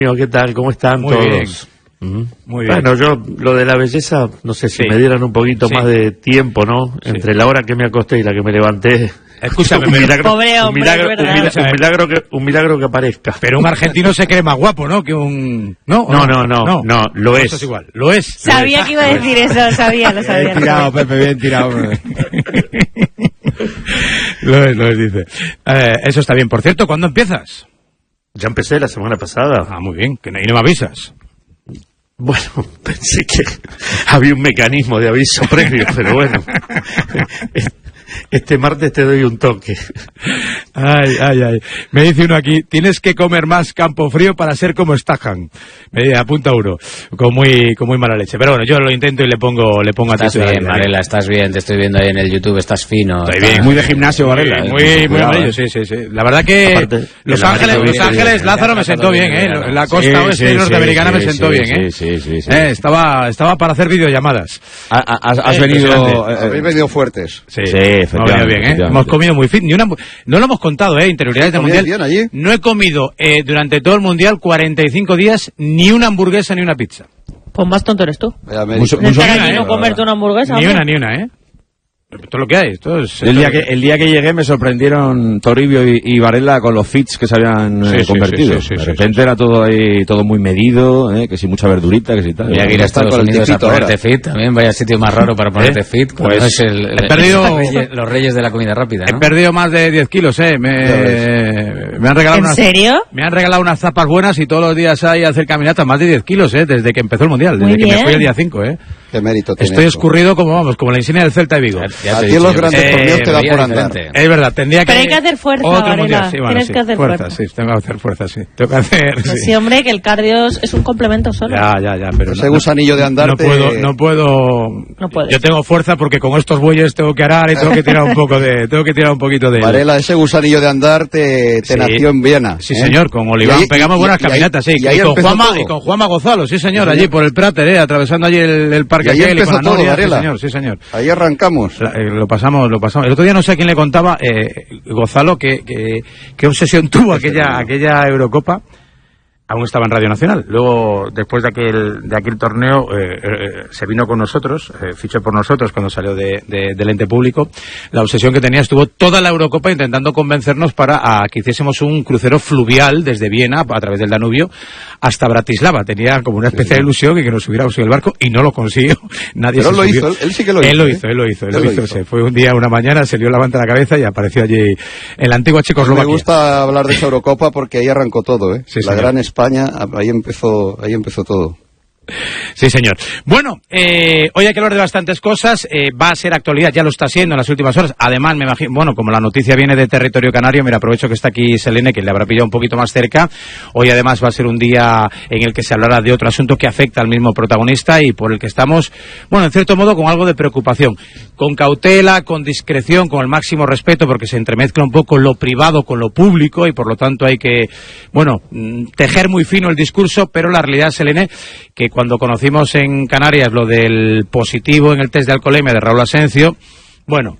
¿Qué tal? ¿Cómo están Muy todos? Bien. Muy bien. Bueno, yo lo de la belleza, no sé si Sí. me dieran un poquito más de tiempo, ¿no? Sí. Entre la hora que me acosté y la que me levanté. Escúchame, un milagro, Pobre hombre, ¿verdad? un milagro que aparezca. pero un argentino se cree más guapo, ¿no? Que un... No, lo Eso es. igual, lo es. Sabía que iba a decir eso, lo sabía. Bien tirado, Pepe, bien tirado. Lo es, dice. Eso está bien. Por cierto, ¿cuándo empiezas? Ya empecé la semana pasada. Ah, muy bien, que y no me avisas. Bueno, pensé que había un mecanismo de aviso previo, pero bueno. Este martes te doy un toque. Ay. Me dice uno aquí, tienes que comer más campo frío para ser como Stahan. Me apunta uno, con muy mala leche. Pero bueno, yo lo intento y le pongo Estás atención. bien, Varela, estás bien. Te estoy viendo ahí en el YouTube, estás fino. Estoy bien. Muy de gimnasio, Varela. Muy amarillo, sí. La verdad que Aparte, Los el amarillo Ángeles, bien. Lázaro me sentó bien, En la costa oeste norteamericana me sentó bien, Sí. Estaba para hacer videollamadas. Has venido... Habéis venido fuertes. Sí, efectivamente, me ha venido bien, efectivamente. Hemos comido muy fit. No lo hemos contado, interioridades del ¿Comíais mundial. bien allí? No he comido durante todo el mundial 45 días ni una hamburguesa ni una pizza. Pues más tonto eres tú. Vaya Mucho- mérito. De estar ni una, aquí no comerte una hamburguesa. Ni hombre. una, Esto es lo que hay. Esto es, El día que llegué me sorprendieron Toribio y Varela con los fits que se habían Sí, convertido. sí, De repente era todo ahí, todo muy medido, que si mucha verdurita, que si tal. Voy a ir a Está Estados con el Unidos a tipito ponerte ahora. fit también. Vaya sitio más raro para ponerte fit. Cuando Pues, es he perdido- los reyes de la comida rápida, He ¿no? perdido más de 10 kilos, Me han regalado ¿En serio? Me han regalado unas zapas buenas y todos los días hay a hacer caminatas más de 10 kilos, desde que empezó el mundial, Muy desde que me bien. fui el día 5, Qué mérito tiene Estoy eso. escurrido como la insignia del Celta de Vigo. Ya A te he ti en dicho los yo. grandes torneos te da Día por andar. diferente. Es verdad, tendría que... Pero hay que hacer fuerza, Otro Varela. mundial, sí, bueno, Tienes sí. que hacer fuerza. Sí, tengo que hacer fuerza, sí. Tengo que hacer... Pues sí, hombre, que el cardio es un complemento solo. Ya, pero Ese gusanillo de andarte... No puedo. No puedes. Yo tengo fuerza porque con estos bueyes tengo que arar y tengo que tirar un poquito de él. Varela, ese gusanillo de andar te Sí. nació en Viena. Sí, señor, con Oliván Y ahí- pegamos buenas y ahí- caminatas, sí. y ahí empezó todo. Y con Juanma Gonzalo, sí, señor, Sí, allí señor. por el Prater, atravesando allí el parque Y ahí aquel y con empezó la todo, Noria, Varela. sí, señor. Ahí arrancamos. Lo pasamos. El otro día no sé a quién le contaba, Gonzalo, qué obsesión tuvo aquella Eurocopa. Aún estaba en Radio Nacional. Luego, después de aquel torneo, se vino con nosotros, fichó por nosotros cuando salió del ente público. La obsesión que tenía, estuvo toda la Eurocopa intentando convencernos para que hiciésemos un crucero fluvial desde Viena, a través del Danubio, hasta Bratislava. Tenía como una especie de ilusión y que nos subiéramos en el barco y no lo consiguió. Nadie Pero se él lo subió. hizo, él sí que lo hizo. Él lo hizo. Se fue un día, una mañana, se dio la manta a la cabeza y apareció allí en la antigua Me Checoslovaquia. gusta hablar de esa Eurocopa porque ahí arrancó todo, Sí, La señor. gran España, ahí empezó todo. Sí, señor. Bueno, hoy hay que hablar de bastantes cosas. Va a ser actualidad, ya lo está siendo en las últimas horas. Además, me imagino, bueno, como la noticia viene de territorio canario, mira, aprovecho que está aquí Selene, que le habrá pillado un poquito más cerca. Hoy, además, va a ser un día en el que se hablará de otro asunto que afecta al mismo protagonista y por el que estamos, bueno, en cierto modo, con algo de preocupación. Con cautela, con discreción, con el máximo respeto, porque se entremezcla un poco lo privado con lo público y, por lo tanto, hay que, bueno, tejer muy fino el discurso, pero la realidad, Selene, que cuando conocimos en Canarias lo del positivo en el test de alcoholemia de Raúl Asencio, bueno,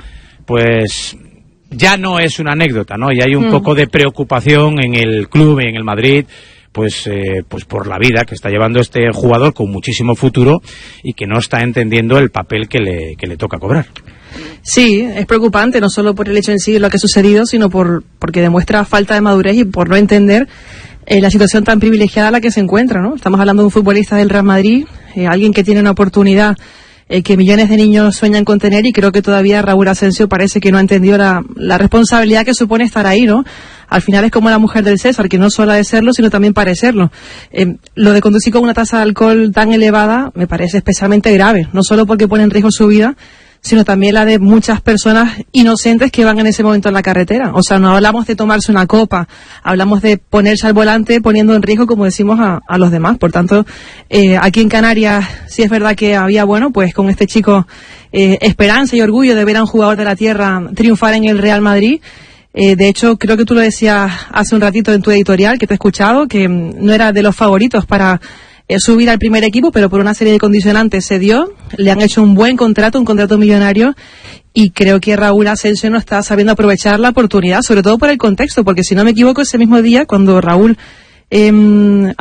pues ya no es una anécdota, ¿no? Y hay un poco de preocupación en el club, en el Madrid, pues por la vida que está llevando este jugador con muchísimo futuro y que no está entendiendo el papel que le toca cobrar. Sí, es preocupante, no solo por el hecho en sí de lo que ha sucedido, sino porque demuestra falta de madurez y por no entender la situación tan privilegiada en la que se encuentra, ¿no? Estamos hablando de un futbolista del Real Madrid, alguien que tiene una oportunidad que millones de niños sueñan con tener, y creo que todavía Raúl Asencio parece que no ha entendido la responsabilidad que supone estar ahí, ¿no? Al final es como la mujer del César, que no solo ha de serlo, sino también parecerlo. Lo de conducir con una tasa de alcohol tan elevada me parece especialmente grave, no solo porque pone en riesgo su vida, sino también la de muchas personas inocentes que van en ese momento en la carretera. O sea, no hablamos de tomarse una copa, hablamos de ponerse al volante poniendo en riesgo, como decimos, a los demás. Por tanto, aquí en Canarias sí es verdad que había, bueno, pues con este chico esperanza y orgullo de ver a un jugador de la tierra triunfar en el Real Madrid. De hecho, creo que tú lo decías hace un ratito en tu editorial, que te he escuchado, que no era de los favoritos para subir al primer equipo, pero por una serie de condicionantes se dio. Le han hecho un buen contrato, un contrato millonario, y creo que Raúl Asencio no está sabiendo aprovechar la oportunidad, sobre todo por el contexto, porque si no me equivoco, ese mismo día, cuando Raúl Eh,